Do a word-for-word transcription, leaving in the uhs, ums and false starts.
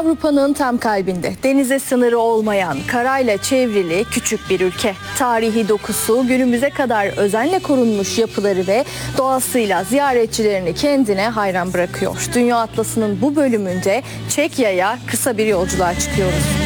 Avrupa'nın tam kalbinde, denize sınırı olmayan, karayla çevrili küçük bir ülke. Tarihi dokusu, günümüze kadar özenle korunmuş yapıları ve doğasıyla ziyaretçilerini kendine hayran bırakıyor. Dünya Atlası'nın bu bölümünde Çekya'ya kısa bir yolculuğa çıkıyoruz.